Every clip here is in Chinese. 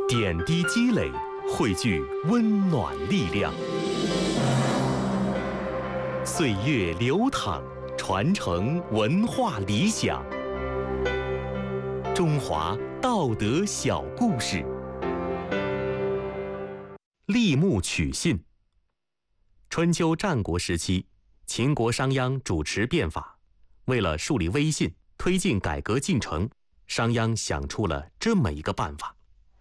点滴积累，汇聚温暖力量。岁月流淌，传承文化理想。中华道德小故事。立木取信。春秋战国时期，秦国商鞅主持变法，为了树立威信，推进改革进程，商鞅想出了这么一个办法。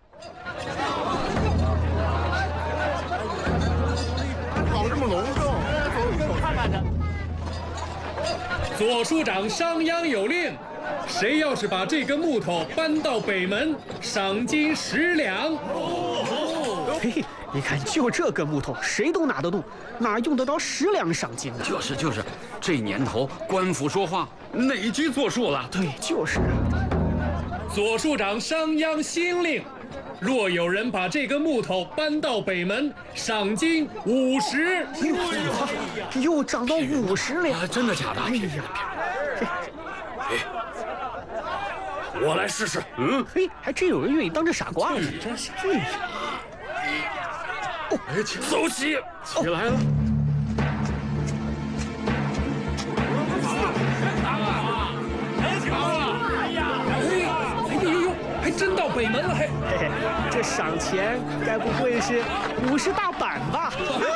搞这么隆重，看看去。 左庶长商鞅有令，谁要是把这根木头搬到北门，赏金10两。 嘿，你看，就这根木头，谁都拿得动，哪用得着10两赏金呢？ 就是，这年头官府说话哪句作数了？ 对，就是。 左庶长商鞅新令，若有人把这根木头搬到北门，赏金50。 又涨到50两， 真的假的？ 哎呀， 我来试试。 嘿，还真有人愿意当这傻瓜呢。 真是。 走起！ 起来了。 还真到北门了，嘿， 这赏钱该不会是50大板吧？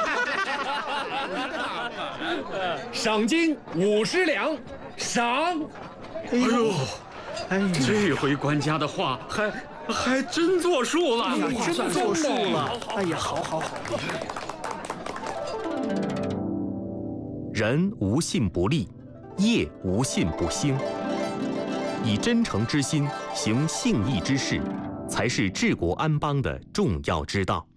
赏金50两，赏！ 哎呦， 哎呀， 这回官家的话还真作数了， 真作数了。哎呀，好。 人无信不立，业无信不兴。以真诚之心行信义之事，才是治国安邦的重要之道。